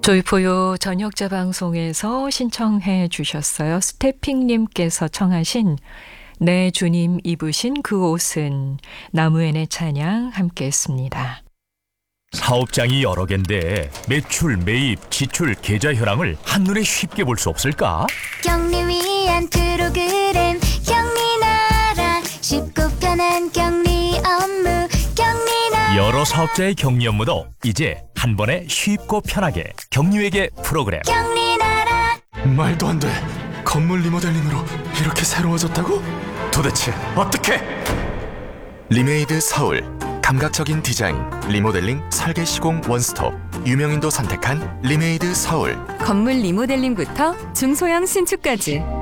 조이포요 저녁자 방송에서 신청해 주셨어요. 스태핑님께서 청하신 내 주님 입으신 그 옷은 나무엔의 찬양 함께 했습니다. 사업장이 여러 개인데 매출, 매입, 지출, 계좌 현황을 한눈에 쉽게 볼 수 없을까? 경리 위한 프로그램 경리나라 쉽고 편한 경리 업무 경리나라. 여러 사업자의 격리 업무도 이제 한 번에 쉽고 편하게 격리회계 프로그램. 경리나라. 말도 안 돼. 건물 리모델링으로 이렇게 새로워졌다고? 도대체 어떻게? 리메이드 서울. 감각적인 디자인, 리모델링, 설계 시공 원스톱. 유명인도 선택한 리메이드 서울. 건물 리모델링부터 중소형 신축까지